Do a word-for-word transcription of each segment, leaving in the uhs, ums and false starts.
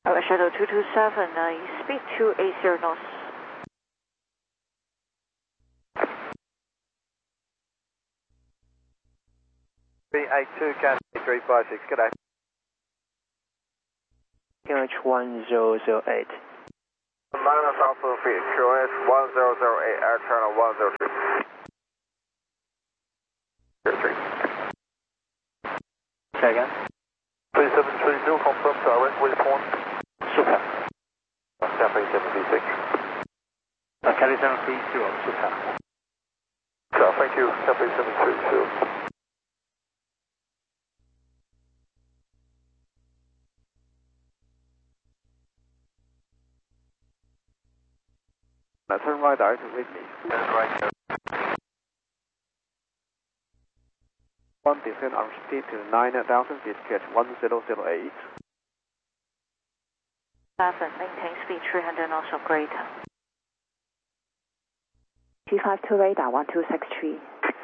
Alright, Shuttle two two seven, uh, speed two eight zero knots. three eight two, Cathay three five six, good day. Q H one zero zero eight. Minus Alpha feet, Q H one zero zero eight, air channel one zero three. three. Say again? three seven three zero, confirm direct waypoint. Super. Cathay seven three six. Uh, Cathay seven three zero, super. So, thank you, Cathay seven three zero. Now turn right out to Whitney. Turn right there. One descend on speed to nine thousand feet, catch one zero zero eight. seven, maintain speed three hundred knots or greater. G five two radar one two six three.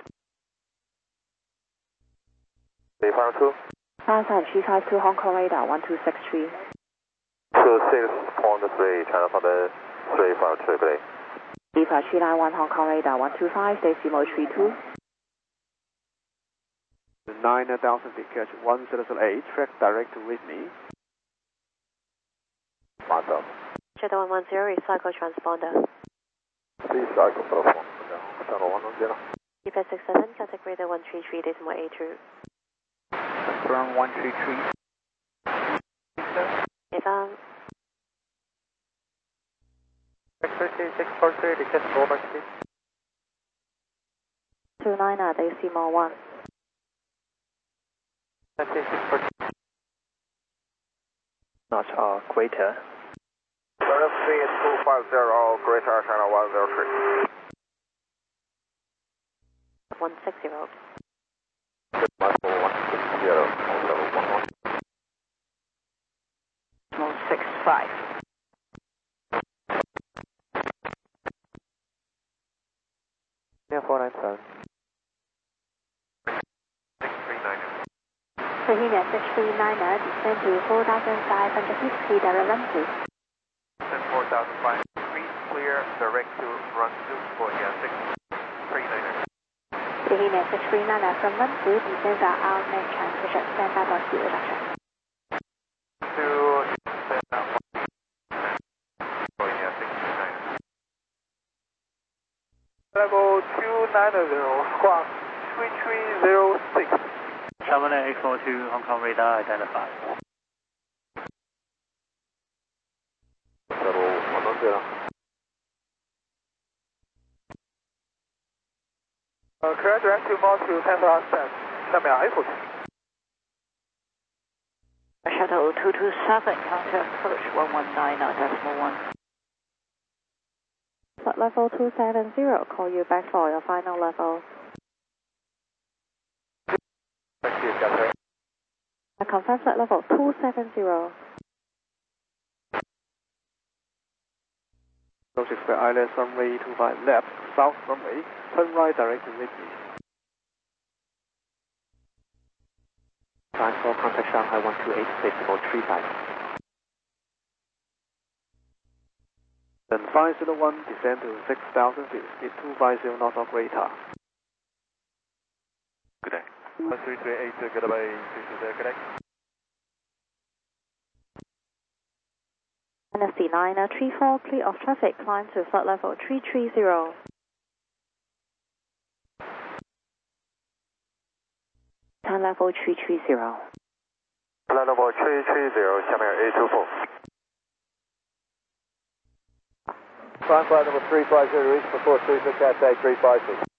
G five two. Outside G five two Hong Kong radar one two six three. two six point three, China for the three five three, please. G five three nine one Hong Kong radar one two five, decimal three two. nine thousand feet, catch one zero zero eight, track direct to Whitney. Martha. Shuttle one one zero, recycle transponder. Recycle transponder. Shuttle one one zero. G five six seven, contact radar one three three, decimal eight two. Confirm one three three. Affirm. six four three, request over speed. two nine, decimal one. six four three. Not uh, greater. Turn speed two five zero, greater channel one zero three. one six zero. one six zero, one one. one six five. Yeah, four nine seven. Bohemia six three nine, descend to four thousand five hundred fifty, direct run to. Descend four thousand five hundred feet, clear, direct to run to Bohemia six three nine. Bohemia six three nine, from run to, descend via our main transmission, stand by for speed reduction. To descend out Bohemia six three nine. Level two nine zero, squawk three three zero six. seven eight four two Hong Kong radar identified. Shuttle one one zero. Uh, correct direct to mount to cancel our set. 下面 A 过去。 Shuttle two two seven, counter approach one one nine, decimal one. Flight level two seven zero, call you back for your final level. Thank you, Catherine. I confirm flight level two seven zero. Approach Square Island, runway two five left, south runway, turn right direct to Whitney. Time for contact Shanghai one two eight, decimal three five. Then five zero one, descend to six thousand feet, speed two five zero knots or greater. Good day. one three three eight, goodbye, three two zero, good day. N S C nine three four, clear of traffic, climb to flight level three three zero. Time level three three zero. Flight level three three zero, 下面 A two four. Flight number three five zero, reach before three for Cathay three five six.